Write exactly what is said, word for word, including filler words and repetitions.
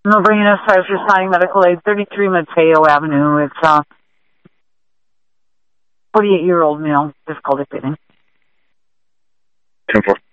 No brain starts responding medical aid, thirty-three Mateo Avenue. It's a forty-eight-year-old male, difficulty breathing. ten four.